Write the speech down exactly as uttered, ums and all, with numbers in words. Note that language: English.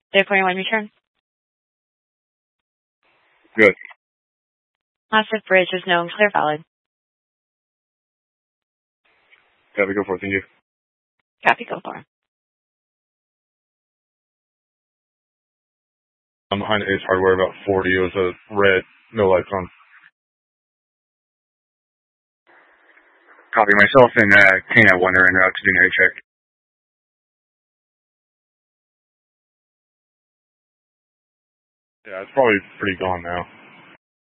Day forty-one return. Good. Positive bridge is known, clear valid. Copy, go for it, thank you. Copy, go for it. I'm behind Ace Hardware, about forty. It was a red, no lights on. Copy, myself and uh, Kane at one are en route to do an air check. Yeah, it's probably pretty gone now.